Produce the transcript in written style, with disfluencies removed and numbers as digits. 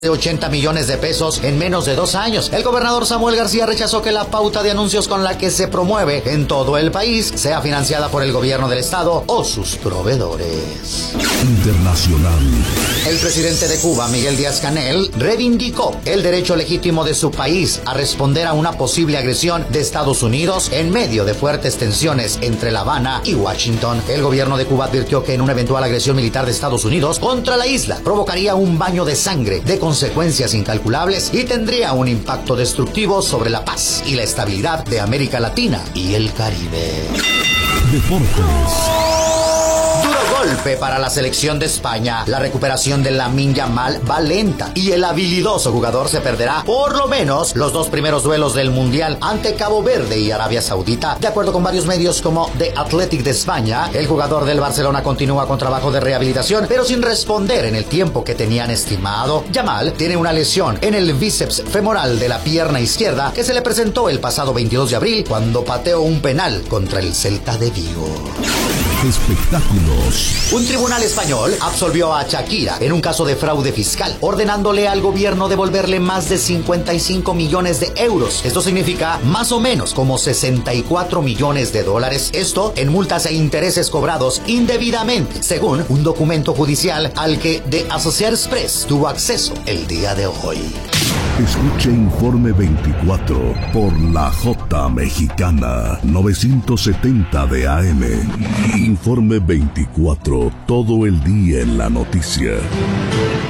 de 80 millones de pesos en menos de 2 años. El gobernador Samuel García rechazó que la pauta de anuncios con la que se promueve en todo el país sea financiada por el gobierno del estado o sus proveedores. Internacional. El presidente de Cuba, Miguel Díaz-Canel, reivindicó el derecho legítimo de su país a responder a una posible agresión de Estados Unidos en medio de fuertes tensiones entre La Habana y Washington. El gobierno de Cuba advirtió que en una eventual agresión militar de Estados Unidos contra la isla provocaría un baño de sangre de consecuencias incalculables y tendría un impacto destructivo sobre la paz y la estabilidad de América Latina y el Caribe. Deportes. Golpe para la selección de España. La recuperación de Lamine Yamal va lenta y el habilidoso jugador se perderá por lo menos los 2 primeros duelos del Mundial ante Cabo Verde y Arabia Saudita. De acuerdo con varios medios como The Athletic de España, el jugador del Barcelona continúa con trabajo de rehabilitación, pero sin responder en el tiempo que tenían estimado. Yamal tiene una lesión en el bíceps femoral de la pierna izquierda que se le presentó el pasado 22 de abril cuando pateó un penal contra el Celta de Vigo. Espectáculos. Un tribunal español absolvió a Shakira en un caso de fraude fiscal, ordenándole al gobierno devolverle más de 55 millones de euros. Esto significa más o menos como 64 millones de dólares. Esto en multas e intereses cobrados indebidamente, según un documento judicial al que The Associated Press tuvo acceso el día de hoy. Escuche Informe 24 por la J Mexicana 970 de AM. Informe 24, todo el día en la noticia.